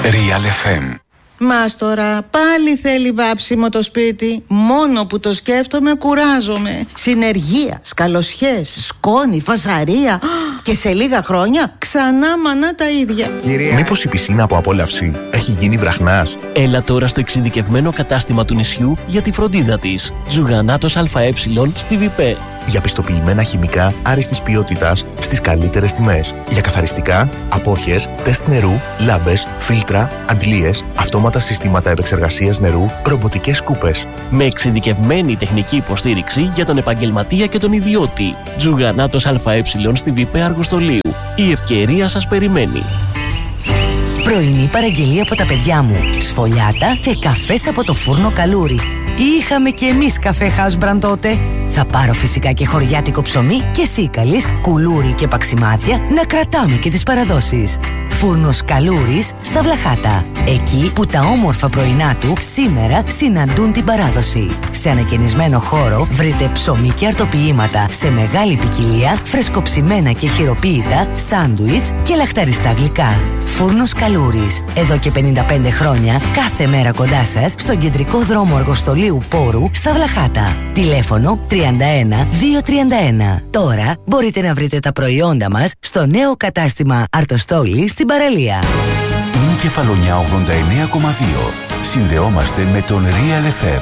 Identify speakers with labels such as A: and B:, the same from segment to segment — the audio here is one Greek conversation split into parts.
A: Real FM.
B: Μας τώρα πάλι θέλει βάψιμο το σπίτι. Μόνο που το σκέφτομαι κουράζομαι. Συνεργεία, σκαλοσιές, σκόνη, φασαρία. Και σε λίγα χρόνια ξανά μανά τα ίδια.
C: Μήπως η πισίνα από απόλαυση έχει γίνει βραχνάς?
D: Έλα τώρα στο εξειδικευμένο κατάστημα του νησιού για τη φροντίδα της. Ζουγανάτος ΑΕ στη ΒΙΠΕ.
C: Για πιστοποιημένα χημικά άριστης ποιότητας στις καλύτερες τιμές. Για καθαριστικά, απόχες, τεστ νερού, λάμπες, φίλτρα, αντλίες, αυτόματα συστήματα επεξεργασίας νερού, ρομποτικές σκούπες.
D: Με εξειδικευμένη τεχνική υποστήριξη για τον επαγγελματία και τον ιδιώτη. Ζουγανάτος ΑΕ στη ΒΙΠΕ Αργοστολίου. Η ευκαιρία σας περιμένει.
E: Πρωινή παραγγελία από τα παιδιά μου. Σφολιάτα και καφές από το φούρνο Καλούρι. Είχαμε κι εμείς καφέ House Brand τότε. Θα πάρω φυσικά και χωριάτικο ψωμί και σίκαλης, κουλούρι και παξιμάδια να κρατάμε και τις παραδόσεις. Φούρνος Καλούρης στα Βλαχάτα. Εκεί που τα όμορφα πρωινά του σήμερα συναντούν την παράδοση. Σε ανακαινισμένο χώρο βρείτε ψωμί και αρτοποιήματα σε μεγάλη ποικιλία, φρεσκοψημένα και χειροποίητα, σάντουιτς και λαχταριστά γλυκά. Φούρνος Καλούρης. Εδώ και 55 χρόνια, κάθε μέρα κοντά σας, στον κεντρικό δρόμο Αργοστολίου Πόρου στα Βλαχάτα. Τηλέφωνο 31231. Τώρα μπορείτε να βρείτε τα προϊόντα μας στο νέο κατάστημα Αρτοστόλη στην παραλία.
A: Είναι Κεφαλονιά 89,2. Συνδεόμαστε με τον Real FM.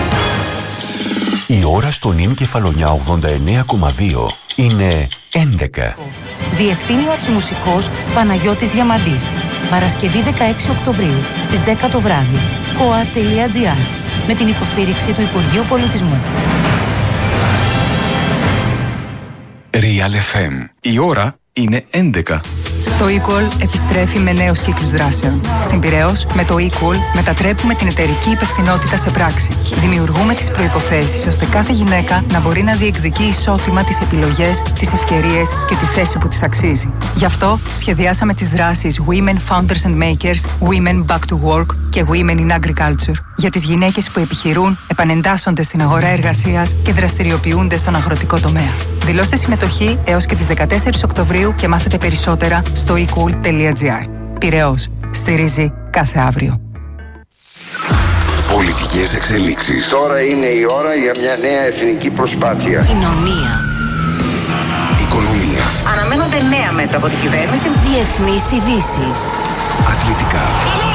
A: Η ώρα στον Είναι Κεφαλονιά 89,2 είναι 11.
F: Διευθύνει ο αρχιμουσικός Παναγιώτης Διαμαντής. Παρασκευή 16 Οκτωβρίου στις 10 το βράδυ. koa.gr με την υποστήριξη του Υπουργείου Πολιτισμού.
A: Real FM. Η ώρα είναι 11.
G: Το eCall επιστρέφει με νέους κύκλους δράσεων. Στην Πειραιώς, με το eCall μετατρέπουμε την εταιρική υπευθυνότητα σε πράξη. Δημιουργούμε τις προϋποθέσεις ώστε κάθε γυναίκα να μπορεί να διεκδικεί ισότιμα τις επιλογές, τις ευκαιρίες και τη θέση που της αξίζει. Γι' αυτό σχεδιάσαμε τις δράσεις Women Founders and Makers, Women Back to Work και Women in Agriculture. Για τις gυναίκες που επιχειρούν, επανεντάσσονται στην αγορά εργασίας και δραστηριοποιούνται στον αγροτικό τομέα. Δηλώστε συμμετοχή έως και τις 14 Οκτωβρίου και μάθετε περισσότερα στο ecool.gr. Πειραιώς. Στηρίζει κάθε αύριο.
A: Πολιτικές εξελίξεις.
H: Τώρα είναι η ώρα για μια νέα εθνική προσπάθεια.
I: Κοινωνία.
A: Οικονομία.
J: Αναμένονται νέα μέτρα από την κυβέρνηση.
I: Διεθνείς ειδήσεις.
A: Αθλητικά.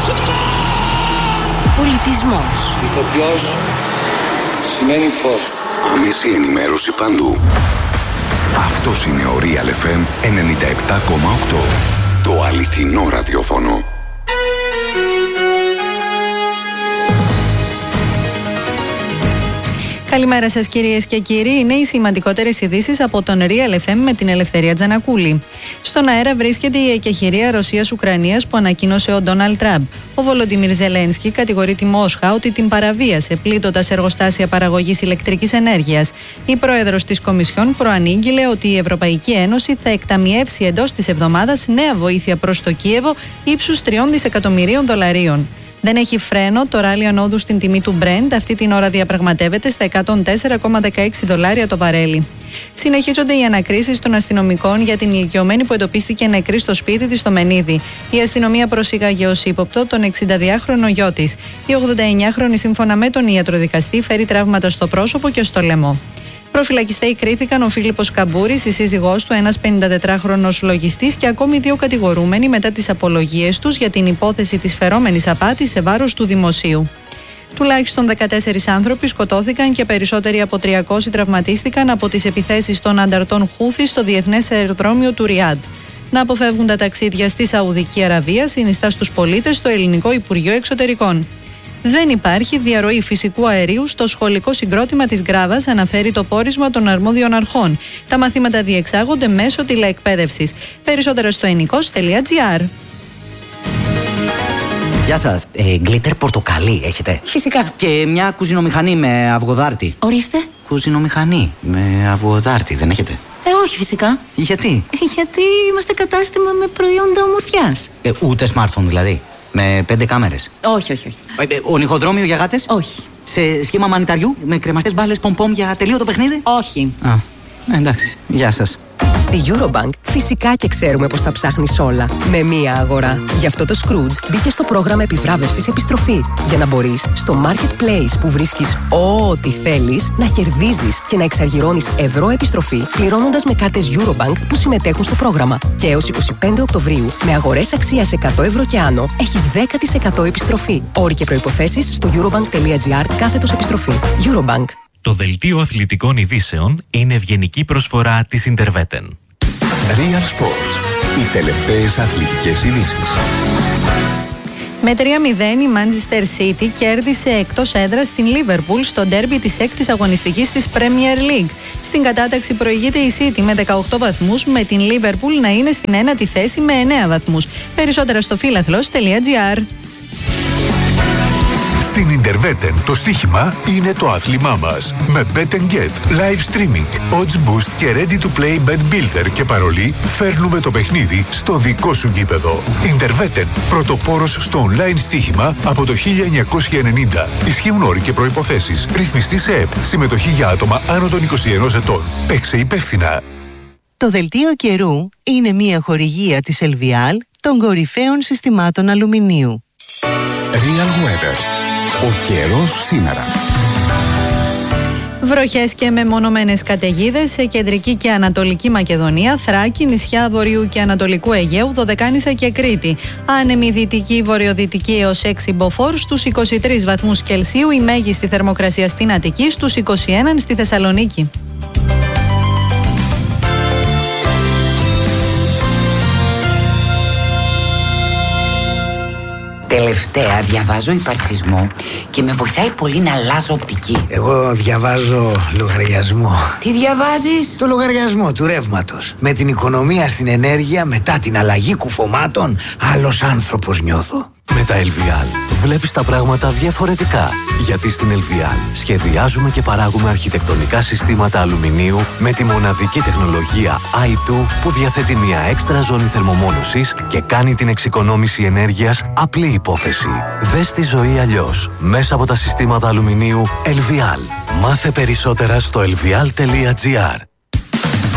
I: Πολιτισμός.
H: Ηθοποιός σημαίνει φως.
A: Άμεση ενημέρωση παντού. Αυτός είναι ο Real FM 97,8. Το αληθινό ραδιόφωνο.
K: Καλημέρα σας κυρίες και κύριοι. Είναι οι σημαντικότερες ειδήσεις από τον Real FM με την Ελευθερία Τζανακούλη. Στον αέρα βρίσκεται η εκεχηρία Ρωσίας-Ουκρανίας που ανακοίνωσε ο Ντόναλντ Τραμπ. Ο Βολοντιμίρ Ζελένσκι κατηγορεί τη Μόσχα ότι την παραβίασε πλήττοντας εργοστάσια παραγωγής ηλεκτρικής ενέργειας. Η πρόεδρος της Κομισιόν προανήγγειλε ότι η Ευρωπαϊκή Ένωση θα εκταμιεύσει εντός της εβδομάδας νέα βοήθεια προς το Κίεβο ύψους $3 δισεκατομμυρίων. Δεν έχει φρένο το ράλι ανόδου στην τιμή του Brent. Αυτή την ώρα διαπραγματεύεται στα $104,16 το βαρέλι. Συνεχίζονται οι ανακρίσεις των αστυνομικών για την ηλικιωμένη που εντοπίστηκε νεκρή στο σπίτι της στο Μενίδη. Η αστυνομία προσήγαγε ως ύποπτο τον 62χρονο γιο της. Η 89χρονη, σύμφωνα με τον ιατροδικαστή, φέρει τραύματα στο πρόσωπο και στο λαιμό. Προφυλακιστέοι κρίθηκαν ο Φίλιππος Καμπούρης, η σύζυγός του, ένας 54χρονος λογιστής και ακόμη 2 κατηγορούμενοι μετά τις απολογίες τους για την υπόθεση της φερόμενης απάτης σε βάρος του δημοσίου. Τουλάχιστον 14 άνθρωποι σκοτώθηκαν και περισσότεροι από 300 τραυματίστηκαν από τις επιθέσεις των ανταρτών Χούθη στο διεθνές αεροδρόμιο του Ριάντ. Να αποφεύγουν τα ταξίδια στη Σαουδική Αραβία συνιστά στους πολίτες το Ελληνικό Υπουργείο Εξωτερικών. Δεν υπάρχει διαρροή φυσικού αερίου στο σχολικό συγκρότημα της Γκράβας, αναφέρει το πόρισμα των αρμόδιων αρχών. Τα μαθήματα διεξάγονται μέσω τηλεεκπαίδευσης. Περισσότερα στο ennikos.gr.
L: Γεια σας. Γκλίτερ πορτοκαλί έχετε?
I: Φυσικά.
L: Και μια κουζινομηχανή με αυγοδάρτη.
I: Ορίστε.
L: Κουζινομηχανή με αυγοδάρτη δεν έχετε?
I: Όχι φυσικά.
L: Γιατί?
I: Γιατί είμαστε κατάστημα με προϊόντα ομορφιάς.
L: Ούτε smartphone δηλαδή? Με 5 κάμερες?
I: Όχι.
L: Ονυχοδρόμιο για γάτες?
I: Όχι.
L: Σε σχήμα μανιταριού? Με κρεμαστές μπάλες πομπομ για τελείωτο παιχνίδι?
I: Όχι.
L: Α, εντάξει. Γεια σας.
F: Στη Eurobank
M: Φυσικά και ξέρουμε πως τα ψάχνεις όλα. Με μία αγορά. Γι' αυτό το Scrooge μπήκε στο πρόγραμμα επιβράβευσης επιστροφή. Για να μπορείς στο Marketplace που βρίσκεις ό,τι θέλεις να κερδίζεις και να εξαργυρώνεις ευρώ επιστροφή πληρώνοντας με κάρτες Eurobank που συμμετέχουν στο πρόγραμμα. Και έως 25 Οκτωβρίου με αγορές αξίας 100 ευρώ και άνω έχεις 10% επιστροφή. Όροι και προϋποθέσεις στο eurobank.gr/επιστροφή. Eurobank.
N: Το δελτίο αθλητικών ειδήσεων είναι ευγενική προσφορά της Interveten.
A: Real Sports. Οι τελευταίες αθλητικές ειδήσεις.
K: Με 3-0 η Manchester City κέρδισε εκτός έδρας στην Liverpool στο ντέρμπι της 6ης αγωνιστικής της Premier League. Στην κατάταξη προηγείται η City με 18 βαθμούς, με την Liverpool να είναι στην 9η θέση με 9 βαθμούς. Περισσότερα στο φίλαθλος.gr.
O: Στην Interveten το στοίχημα είναι το άθλημά μας. Με Bet & Get, live streaming, odds boost και ready to play bet builder και παρολί φέρνουμε το παιχνίδι στο δικό σου γήπεδο. Interveten, πρωτοπόρος στο online στοίχημα από το 1990. Ισχύουν όροι και προϋποθέσεις. Ρυθμιστή σε ΕΠ. Συμμετοχή για άτομα άνω των 21 ετών. Παίξε υπεύθυνα.
P: Το δελτίο καιρού είναι μια χορηγία της Ελβιάλ των κορυφαίων συστημάτων αλουμινίου.
A: Real Weather. Ο καιρός σήμερα.
K: Βροχές και μεμονωμένες καταιγίδες σε κεντρική και ανατολική Μακεδονία, Θράκη, νησιά βορείου και ανατολικού Αιγαίου, Δωδεκάνησα και Κρήτη. Άνεμη δυτική βορειοδυτική έως 6 μποφόρ στους 23 βαθμούς Κελσίου, η μέγιστη θερμοκρασία στην Αττική, στους 21 στη Θεσσαλονίκη.
Q: Τελευταία διαβάζω υπαρξισμό και με βοηθάει πολύ να αλλάζω οπτική.
R: Εγώ διαβάζω λογαριασμό.
Q: Τι διαβάζεις?
R: Το λογαριασμό του ρεύματος. Με την οικονομία στην ενέργεια, μετά την αλλαγή κουφωμάτων, άλλος άνθρωπος νιώθω.
S: Με τα LVL βλέπεις τα πράγματα διαφορετικά. Γιατί στην LVL σχεδιάζουμε και παράγουμε αρχιτεκτονικά συστήματα αλουμινίου με τη μοναδική τεχνολογία i2 που διαθέτει μια έξτρα ζώνη θερμομόνωσης και κάνει την εξοικονόμηση ενέργειας απλή υπόθεση. Δες τη ζωή αλλιώς μέσα από τα συστήματα αλουμινίου LVL. Μάθε περισσότερα στο lvial.gr.